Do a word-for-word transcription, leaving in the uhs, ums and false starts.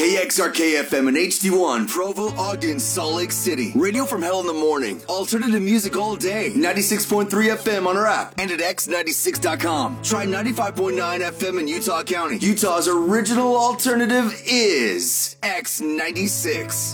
A X R K F M and H D one, Provo, Ogden, Salt Lake City. Radio from hell in the morning. Alternative music all day. ninety-six point three F M on our app and at x ninety-six dot com. Try ninety-five point nine F M in Utah County. Utah's original alternative is X ninety-six.